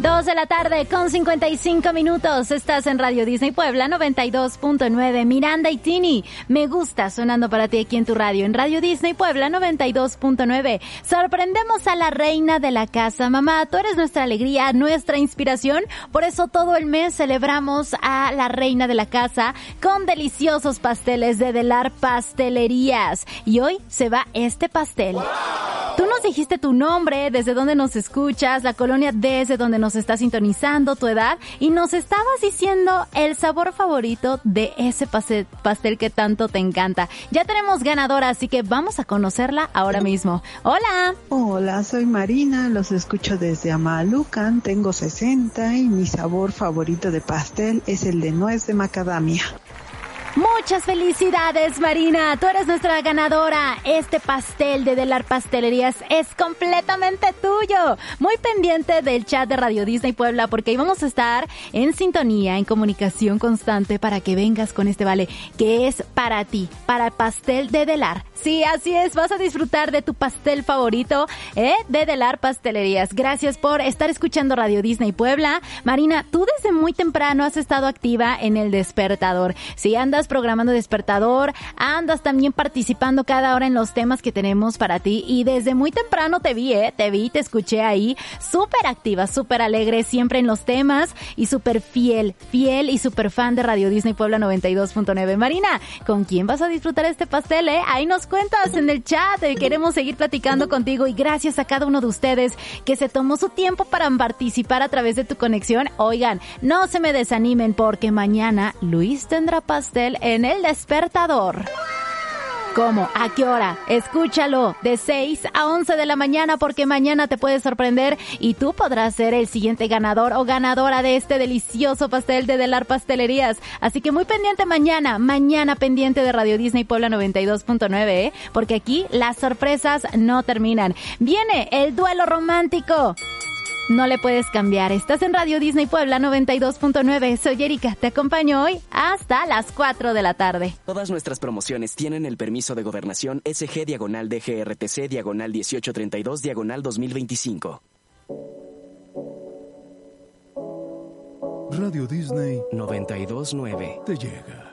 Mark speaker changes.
Speaker 1: 2 de la tarde con 55 minutos. Estás en Radio Disney Puebla 92.9. Miranda y Tini, me gusta sonando para ti aquí en tu radio en Radio Disney Puebla 92.9. Sorprendemos a la reina de la casa. Mamá, tú eres nuestra alegría, nuestra inspiración. Por eso todo el mes celebramos a la reina de la casa con deliciosos pasteles de Delar Pastelerías. Y hoy se va este pastel. ¡Wow! Tú nos dijiste tu nombre, desde dónde nos escuchas, la colonia desde donde nos estás sintonizando, tu edad, y nos estabas diciendo el sabor favorito de ese pastel que tanto te encanta. Ya tenemos ganadora, así que vamos a conocerla ahora mismo. ¡Hola!
Speaker 2: Hola, soy Marina, los escucho desde Amalucan, tengo 60 y mi sabor favorito de pastel es el de nuez de macadamia.
Speaker 1: Muchas felicidades, Marina. Tú eres nuestra ganadora. Este pastel de Delar Pastelerías es completamente tuyo. Muy pendiente del chat de Radio Disney Puebla porque ahí vamos a estar en sintonía, en comunicación constante para que vengas con este vale que es para ti, para el pastel de Delar. Sí, así es. Vas a disfrutar de tu pastel favorito, de Delar Pastelerías. Gracias por estar escuchando Radio Disney Puebla. Marina, tú desde muy temprano has estado activa en el despertador. Si andas programando despertador, andas también participando cada hora en los temas que tenemos para ti y desde muy temprano te vi, te escuché ahí, súper activa, súper alegre, siempre en los temas y súper fiel y súper fan de Radio Disney Puebla 92.9. Marina, ¿con quién vas a disfrutar este pastel, Ahí nos cuentas en el chat, queremos seguir platicando contigo y gracias a cada uno de ustedes que se tomó su tiempo para participar a través de tu conexión. Oigan, no se me desanimen porque mañana Luis tendrá pastel en el despertador. ¿Cómo? ¿A qué hora? Escúchalo de 6 a 11 de la mañana porque mañana te puede sorprender y tú podrás ser el siguiente ganador o ganadora de este delicioso pastel de Delar Pastelerías. Así que muy pendiente mañana pendiente de Radio Disney Puebla 92.9, porque aquí las sorpresas no terminan. Viene el duelo romántico. No le puedes cambiar. Estás en Radio Disney Puebla 92.9. Soy Erika. Te acompaño hoy hasta las 4 de la tarde.
Speaker 3: Todas nuestras promociones tienen el permiso de gobernación SG-DGRTC/1832/2025.
Speaker 4: Radio Disney
Speaker 3: 92.9
Speaker 4: te llega.